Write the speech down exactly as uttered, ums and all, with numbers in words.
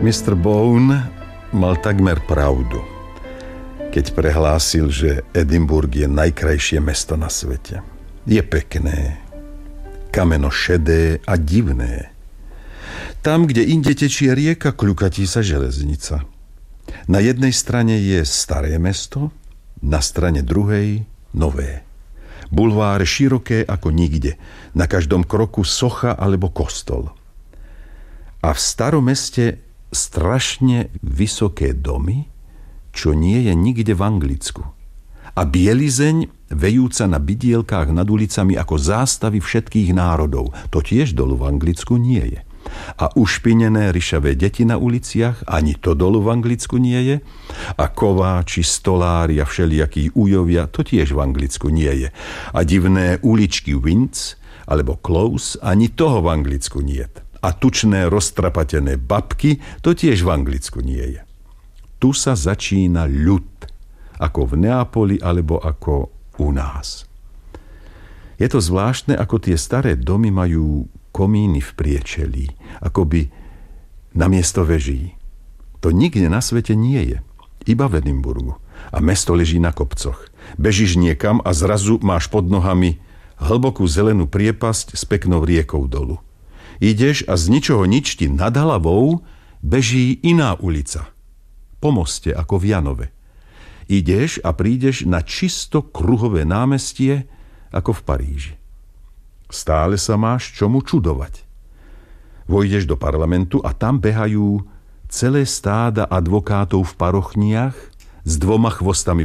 mister Bone mal takmer pravdu, keď prehlásil, že Edinburgh je najkrajšie mesto na svete. Je pekné, kameno šedé a divné. Tam, kde inde tečie rieka, kľukatí sa železnica. Na jednej strane je staré mesto, na strane druhej nové. Bulváre široké ako nikde, na každom kroku socha alebo kostol. A v starom meste strašne vysoké domy, čo nie je nikde v Anglicku. A bielizeň vejúca na bidielkách nad ulicami ako zástavy všetkých národov. To tiež dolu v Anglicku nie je. A ušpinené ryšavé deti na uliciach, ani to dolu v Anglicku nie je. A kováči, stolári a všelijakí ujovia, to tiež v Anglicku nie je. A divné uličky Winds alebo Close, ani toho v Anglicku nie je. A tučné roztrapatené babky, to tiež v Anglicku nie je. Tu sa začína ľud, ako v Neapoli alebo ako u nás. Je to zvláštne, ako tie staré domy majú komíny v priečelí, akoby namiesto veží. To nikde na svete nie je, iba v Edinburgu. A mesto leží na kopcoch. Bežíš niekam a zrazu máš pod nohami hlbokú zelenú priepasť s peknou riekou dolu. Ideš a z ničoho nič ti nad hlavou beží iná ulica. Po moste, ako v Janove. Ideš a prídeš na čisto kruhové námestie, ako v Paríži. Stále sa máš čomu čudovať. Vojdeš do parlamentu a tam behajú celé stáda advokátov v parochniach s dvoma chvostami